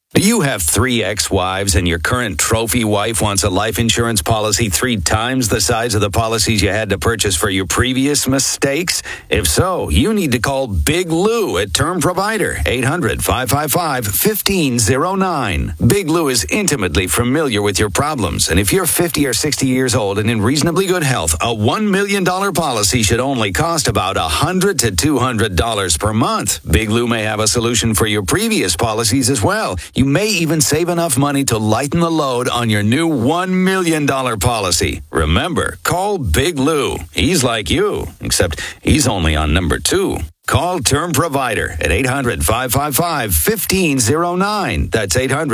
Do you have 3 ex-wives and your current trophy wife wants a life insurance policy 3 times the size of the policies you had to purchase for your previous mistakes? If so, you need to call Big Lou at Term Provider, 800-555-1509. Big Lou is intimately familiar with your problems, and if you're 50 or 60 years old and in reasonably good health, a $1 million policy should only cost about $100 to $200 per month. Big Lou may have a solution for your previous policies as well. You may even save enough money to lighten the load on your new $1 million policy. Remember, call Big Lou. He's like you, except he's only on number 2. Call Term Provider at 800-555-1509. That's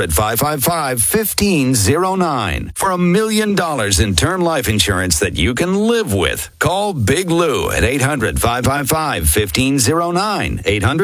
800-555-1509. For $1 million in term life insurance that you can live with. Call Big Lou at 800-555-1509.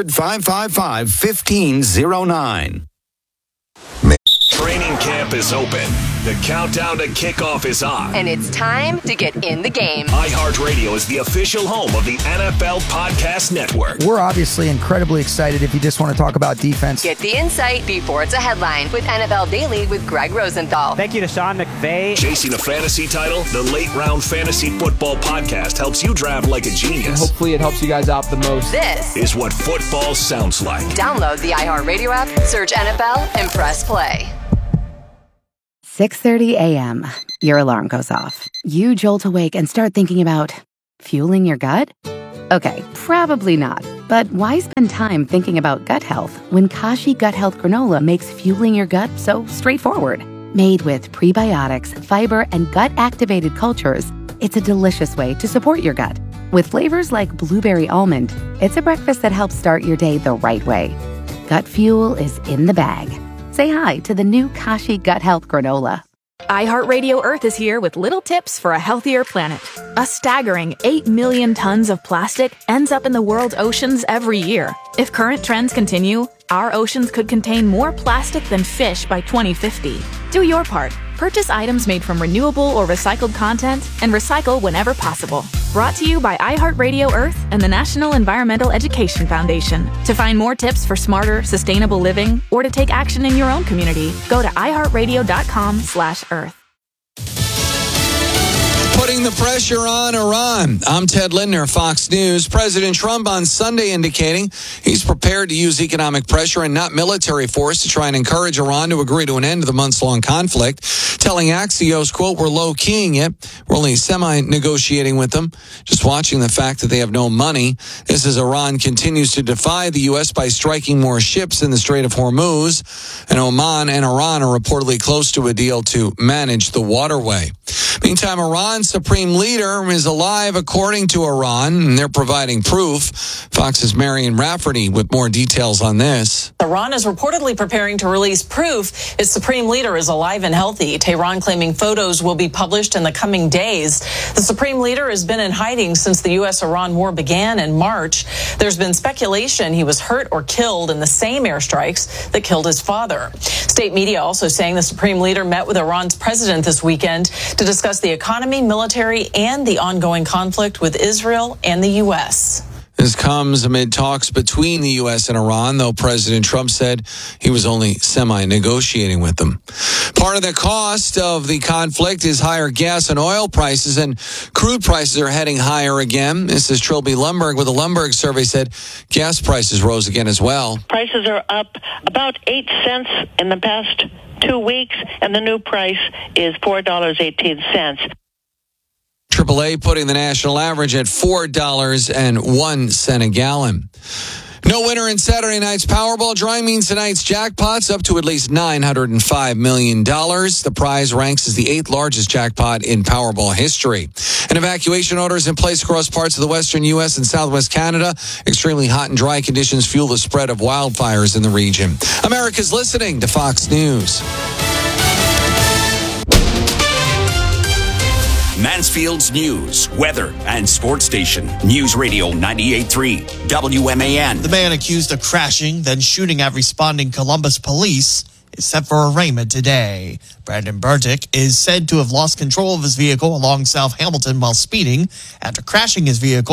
800-555-1509. Training camp is open. The countdown to kickoff is on. And it's time to get in the game. iHeartRadio is the official home of the NFL Podcast Network. We're obviously incredibly excited if you just want to talk about defense. Get the insight before it's a headline with NFL Daily with Greg Rosenthal. Thank you to Sean McVay. Chasing a fantasy title, the Late Round Fantasy Football Podcast helps you draft like a genius. And hopefully it helps you guys out the most. This is what football sounds like. Download the iHeartRadio app, search NFL, and press play. 6:30 a.m. Your alarm goes off. You jolt awake and start thinking about fueling your gut? Okay, probably not. But why spend time thinking about gut health when Kashi Gut Health Granola makes fueling your gut so straightforward? Made with prebiotics, fiber, and gut-activated cultures, it's a delicious way to support your gut. With flavors like blueberry almond, it's a breakfast that helps start your day the right way. Gut fuel is in the bag. Say hi to the new Kashi Gut Health Granola. iHeartRadio Earth is here with little tips for a healthier planet. A staggering 8 million tons of plastic ends up in the world's oceans every year. If current trends continue, our oceans could contain more plastic than fish by 2050. Do your part. Purchase items made from renewable or recycled content and recycle whenever possible. Brought to you by iHeartRadio Earth and the National Environmental Education Foundation. To find more tips for smarter, sustainable living or to take action in your own community, go to iHeartRadio.com/Earth. Putting the pressure on Iran. I'm Ted Lindner, Fox News. President Trump on Sunday indicating he's prepared to use economic pressure and not military force to try and encourage Iran to agree to an end to the months-long conflict, telling Axios, quote, "We're low-keying it. We're only semi-negotiating with them, just watching the fact that they have no money." This as Iran continues to defy the U.S. by striking more ships in the Strait of Hormuz, and Oman and Iran are reportedly close to a deal to manage the waterway. Meantime, Iran's supreme leader is alive, according to Iran, and they're providing proof. Fox's Marion Rafferty with more details on this. Iran is reportedly preparing to release proof its supreme leader is alive and healthy. Tehran claiming photos will be published in the coming days. The supreme leader has been in hiding since the U.S.-Iran war began in March. There's been speculation he was hurt or killed in the same airstrikes that killed his father. State media also saying the supreme leader met with Iran's president this weekend to discuss the economy, military, and the ongoing conflict with Israel and the U.S. This comes amid talks between the U.S. and Iran, though President Trump said he was only semi-negotiating with them. Part of the cost of the conflict is higher gas and oil prices, and crude prices are heading higher again. This is Trilby Lundberg with the Lundberg survey said gas prices rose again as well. Prices are up about 8 cents in the past 2 weeks, and the new price is $4.18. AAA putting the national average at $4.01 a gallon. No winner in Saturday night's Powerball drawing means tonight's jackpot's up to at least $905 million. The prize ranks as the 8th largest jackpot in Powerball history. An evacuation order is in place across parts of the western U.S. and southwest Canada. Extremely hot and dry conditions fuel the spread of wildfires in the region. America's listening to Fox News. Mansfield's news, weather, and sports station. News Radio 98.3 WMAN. The man accused of crashing, then shooting at responding Columbus police is set for arraignment today. Brandon Burdick is said to have lost control of his vehicle along South Hamilton while speeding. After crashing his vehicle,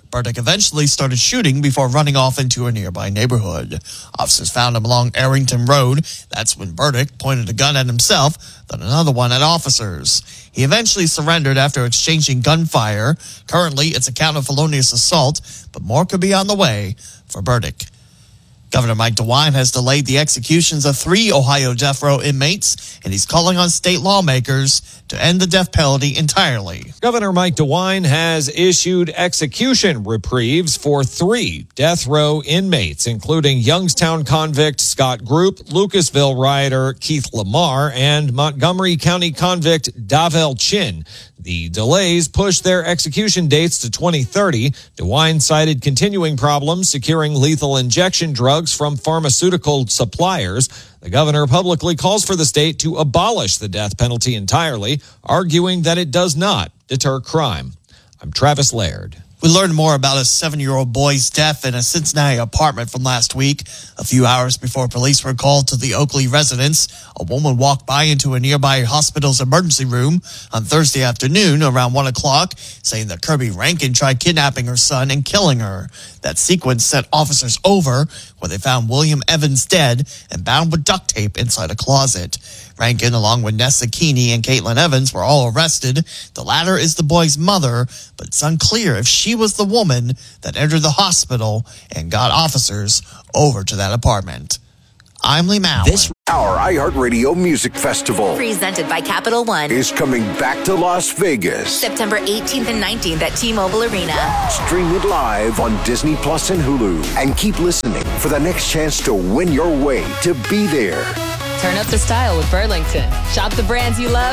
Burdick eventually started shooting before running off into a nearby neighborhood. Officers found him along Arrington Road. That's when Burdick pointed a gun at himself, then another one at officers. He eventually surrendered after exchanging gunfire. Currently, it's a count of felonious assault, but more could be on the way for Burdick. Governor Mike DeWine has delayed the executions of 3 Ohio death row inmates, and he's calling on state lawmakers to end the death penalty entirely. Governor Mike DeWine has issued execution reprieves for 3 death row inmates, including Youngstown convict Scott Group, Lucasville rioter Keith Lamar, and Montgomery County convict Davel Chin. The delays pushed their execution dates to 2030. DeWine cited continuing problems securing lethal injection drugs from pharmaceutical suppliers. The governor publicly calls for the state to abolish the death penalty entirely, arguing that it does not deter crime. I'm Travis Laird. We learned more about a 7-year-old boy's death in a Cincinnati apartment from last week. A few hours before police were called to the Oakley residence, a woman walked by into a nearby hospital's emergency room on Thursday afternoon around 1 o'clock, saying that Kirby Rankin tried kidnapping her son and killing her. That sequence sent officers over, where they found William Evans dead and bound with duct tape inside a closet. Rankin, along with Nessa Keeney and Caitlin Evans, were all arrested. The latter is the boy's mother, but it's unclear if she was the woman that entered the hospital and got officers over to that apartment. I'm Lee Mallon. Our iHeartRadio Music Festival, presented by Capital One, is coming back to Las Vegas. September 18th and 19th at T-Mobile Arena. Stream it live on Disney Plus and Hulu. And keep listening for the next chance to win your way to be there. Turn up the style with Burlington. Shop the brands you love